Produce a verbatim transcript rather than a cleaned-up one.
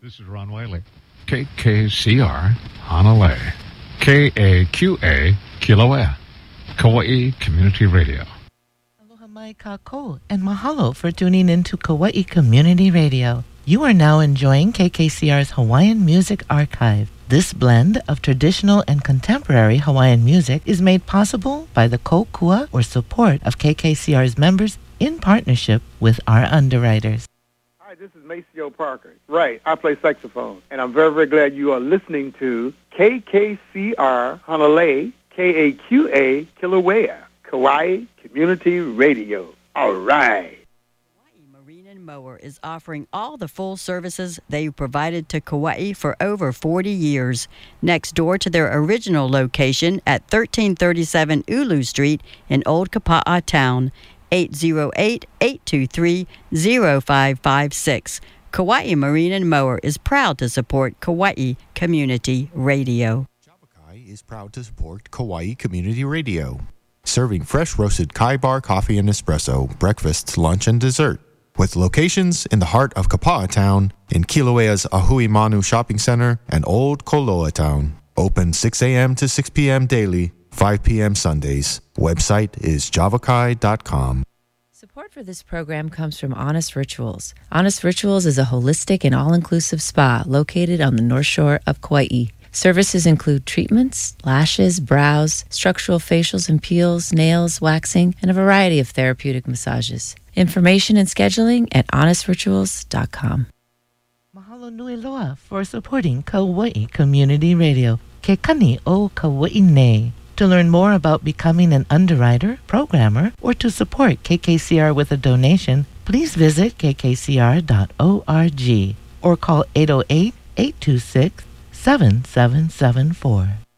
This is Ron Wiley. K K C R, Honolulu. K A Q A, Kilauea. Kauai Community Radio. Aloha mai kako, and mahalo for tuning into Kauai Community Radio. You are now enjoying K K C R's Hawaiian Music Archive. This blend of traditional and contemporary Hawaiian music is made possible by the kokua or support of K K C R's members in partnership with our underwriters. Hi, this is Maceo Parker. Right, I play saxophone, and I'm very, very glad you are listening to K K C R Honolulu, K A Q A Kilauea, Kauai Community Radio. All right. Marine and Mower is offering all the full services they provided to Kauai for over forty years. Next door to their original location at thirteen thirty-seven Ulu Street in Old Kapa'a Town. eight zero eight, eight two three, zero five five six. Kauai Marine and Mower is proud to support Kauai Community Radio. Javakai is proud to support Kauai Community Radio, serving fresh roasted kai bar coffee and espresso, breakfast, lunch, and dessert. With locations in the heart of Kapa'a Town, in Kilauea's Ahui Manu Shopping Center, and Old Koloa Town. Open six a.m. to six p.m. daily, five p.m. Sundays. Website is javakai dot com. Support for this program comes from Honest Rituals. Honest Rituals is a holistic and all-inclusive spa located on the North Shore of Kauai. Services include treatments, lashes, brows, structural facials and peels, nails, waxing, and a variety of therapeutic massages. Information and scheduling at honest rituals dot com. Mahalo nui loa for supporting Kauai Community Radio. Ke kani o Kauai nei. To learn more about becoming an underwriter, programmer, or to support K K C R with a donation, please visit k k c r dot org or call eight oh eight, eight two six, seven seven seven four.